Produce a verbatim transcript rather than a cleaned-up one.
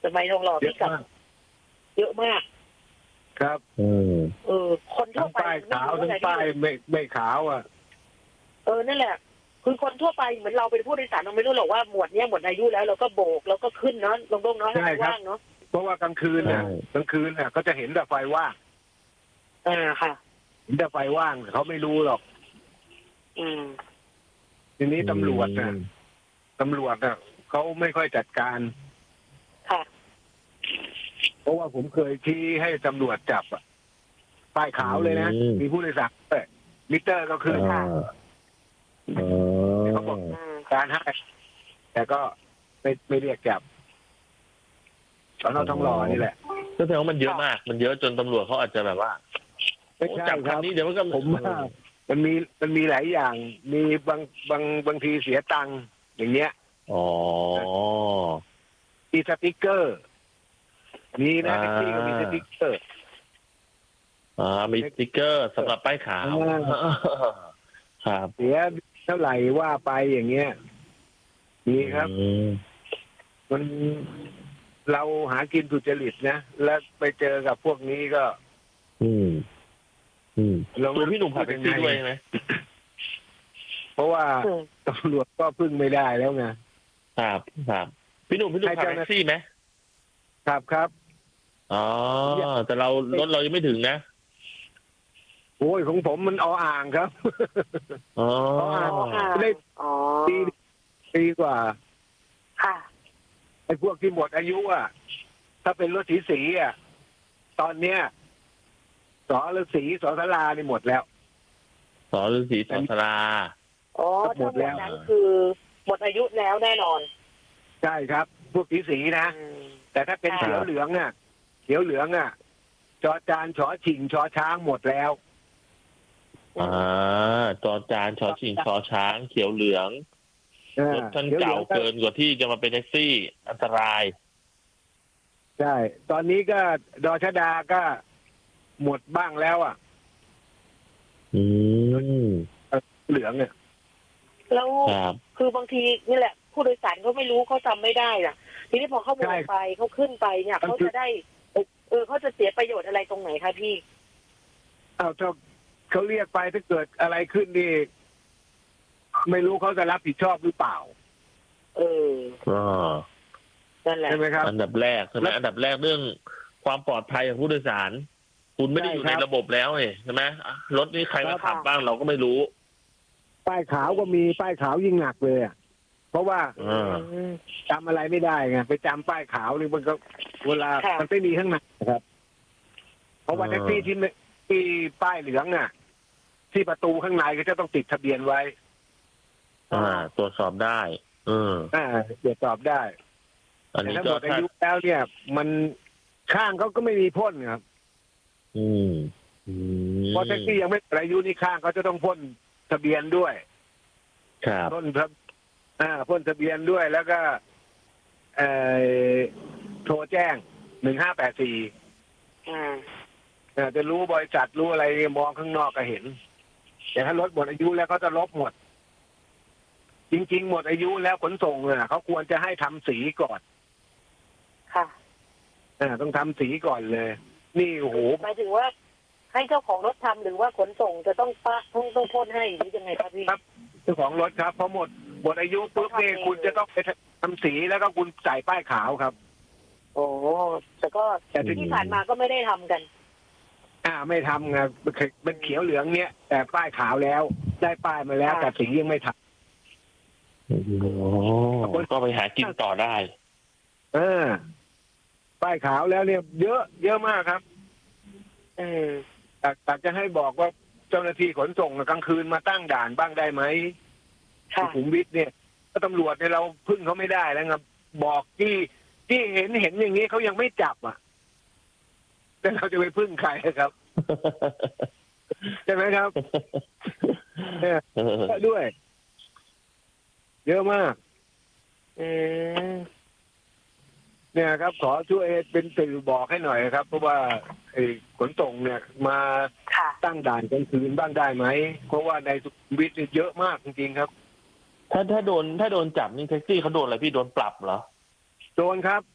สมัยทองหล่อเยพี่อะกับมากเยอะมากครับอืมเออ คนทั่ทั้วงไปป้ายขาวไม่ทั้งรู้ป้ายไงพี่ไม่ไม่ขาวอ่ะเออนั่นแหละคือคนทั่วไปเหมือนเราเป็นผู้โดยสารเราไม่รู้หรอกว่าหมวดเนี้ยหมดอายุแล้วเราก็โบกแล้วก็ขึ้นเนาะลงลงเนาะใช่ครับว่างเนาะเพราะว่ากลางคืนเนี่ยใช่กลางคืนเนี่ยก็จะเห็นแต่ไฟว่างอ่าค่ะเห็นแต่ไฟว่างเขาไม่รู้หรอกอืมทีนี้ตำรวจน่ะตำรวจน่ะเขาไม่ค่อยจัดการค่ะเพราะว่าผมเคยชี้ให้ตำรวจจับอะป้ายขาวเลยนะอืมมีผู้โดยสารด้วยมิเตอร์ก็ขึ้นอ่าอ๋อเขาบอกอืมการให้ แต่ก็ไม่ไม่เรียกจับสอนอทองหล่อนี่แหละก็แสดงว่ามันเยอะมาก มันเยอะจนตำรวจเขาอาจจะแบบว่าไม่ใช่จับคคัรันบนี้เดี๋ยวมันก็ผมว่ามันมีมันมีหลายอย่าง มีบางบางบางทีเสียตังค์อย่างเงี้ยอ๋อมีสติ๊กเกอร์ มีนะอ่าแท็กซี่ก็มีสติ๊กเกอร์อ่ามีสติ๊กเกอร์สำหรับป้ายขาวอ่าครับเสียเท่าไหร่ว่าไปอย่างเงี้ย มีครับอืมมันเราหากินสุจริตนะ แล้วไปเจอกับพวกนี้ก็อืม อืมเราตัวพี่หนุ่มขับแท็กซี่ด้วยใช่ไหมเพราะว่าอืมตำรวจก็พึ่งไม่ได้แล้วไงครับครับพี่หนุ่มพี่หนุ่มให้ขับเจ้าหแท็น้ากซี่ไหมครับครับอ๋อแต่เรารถเรายังไม่ถึงนะโอ้ยของผมมันออ่างครับอ๋ออ่าค่ะได้อ๋อปีปีกว่าค่ะไอ้พวกที่หมดอายุอ่ะ ถ้าเป็นรถสีสีอ่ะ ตอนเนี้ยสอฤาษีสอสลานี่หมดแล้วสอฤาษีสอสราอ๋อหมทั้งดหมแล้ดวนั้นคือหมดอายุแล้วแน่นอนใช่ครับ พวกสีสีนะอืมแต่ถ้าเป็นค่ะเขียวเหลืองอ่ะ เขียวเหลืองอ่ะ จอจานชอชิงชอช้างหมดแล้วอ่าจอจานชอชิงชอช้าง เขียวเหลืองเออรถท่านขียวหลืเก่าองเกินกว่าที่จะมาเป็นแท็กซี่ อันตรายใช่ ตอนนี้ก็ดอชดาก็หมดบ้างแล้วอ่ะอืมเหลืองอ่ะแล้วครับคือบางทีนี่แหละ ผู้โดยสารเขาไม่รู้เขาจำไม่ได้น่ะ ทีนี้พอเขาโบใช่กไปเขาขึ้นไปเนี่ยมันเขาคือจะได้ เออเขาจะเสียประโยชน์อะไรตรงไหนคะพี่อ้าวถ้าเขาเรียกไปถ้าเกิดอะไรขึ้นนี่ไม่รู้เขาจะรับผิดชอบหรือเปล่าเออก็นั่นแหละใช่ไหมครับอันดับแรกใช่ไหมอันดับแรกเรื่องความปลอดภัยของผู้โดยสาร คุณไม่ได้อยู่ใช่ในครับระบบแล้วนี่ใช่ไหมอ่ะรถนี้ใครมาครัขับบ บ้างเราก็ไม่รู้ป้ายขาวก็มีป้ายขาวยิ่งหนักเลยอ่ะเพราะว่าอ่าอืมจำอะไรไม่ได้ไงไปจำป้ายขาวนี่มันก็เวลาค่ะมันไม่มีข้างในนะครับ เพราะว่าอ่าแท็กซี่ที่ไม่ที่ป้ายเหลืองอ่ะ ที่ประตูข้างในก็จะต้องติดทะเบียนไว้อ่า ตรวจสอบได้ เอออ่าตรวจสอบได้อันแต่นี้ถ้าก็หมดอาถ้ายุแล้วเนี่ย มันข้างเขาก็ไม่มีพ่นครับอืมอืมเพราะแท็กซี่ยังไม่หมดอายุนี่ข้างเขาจะต้องพ่นทะเบียนด้วยครับพ่นทะอ่าพ่นทะเบียนด้วยแล้วก็ เอ่อโทรแจ้งหนึ่งห้าแปดสี่อ่าจะรู้บริษัทรู้อะไรมองข้างนอกก็เห็น แต่ถ้ารถหมดอายุแล้วเขาจะลบหมด จริง ๆ หมดอายุแล้วขนส่งเนี่ยเขาควรจะให้ทำสีก่อนค่ะอ่าต้องทำสีก่อนเลย นี่โอ้โหหมายถึงว่า ให้เจ้าของรถทำหรือว่าขนส่งจะต้องปะต้องต้องพ่นให้หรือยังไงครับพี่ครับ เจ้าของรถครับพอหมดหมดอายุปุ๊บนี่ต้องทำเองคุณจะต้องไปทำสีแล้วก็คุณใส่ป้ายขาวครับโอ้แต่ก็แต่ที่ที่ผ่านมาก็ไม่ได้ทำกันอ่าไม่ทำไงเป็นเขียวเหลืองเนี้ยแต่ป้ายขาวแล้ว ได้ป้ายมาแล้วค่ะแต่สียังไม่ทโอ้ก็ไปหากินต่อได้ำเออ ป้ายขาวแล้วเนี่ย เยอะเยอะมากครับอืมอยากอยากจะให้บอกว่าเจ้าหน้าที่ขนส่งกลางคืนมาตั้งด่านบ้างได้ไหมค่ะสุขุมวิทเนี่ยก็ตำรวจเนี่ยเราพึ่งเขาไม่ได้แล้วครับบอกที่ที่เห็นเห็นอย่างนี้เขายังไม่จับอ่ะแต่เราจะไปพึ่งใครครับ ใช่ไหมครับเนี่ยเออเยอะด้วย เยอะมากอืมเนี่ยครับ ขอช่วยเป็นสื่อบอกให้หน่อยครับ เพราะว่าไอ้ขนส่งเนี่ย มาค่ะตั้งด่านกลางคืนบ้างได้ไหมเพราะว่าในสุขุมวิทเนี่ยเยอะมากจริงๆครับถ้าถ้าโดนถ้าโดนจับนี่แท็กซี่เขาโดนอะไรพี่โดนปรับเหรอโดนครับ